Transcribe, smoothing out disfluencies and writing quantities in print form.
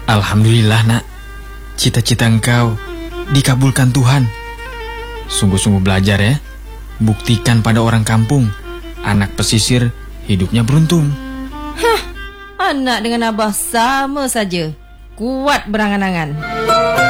Alhamdulillah nak, cita-cita engkau dikabulkan Tuhan. Sungguh-sungguh belajar ya. Buktikan pada orang kampung, anak pesisir hidupnya beruntung. Anak dengan abah sama saja, kuat berangan-angan.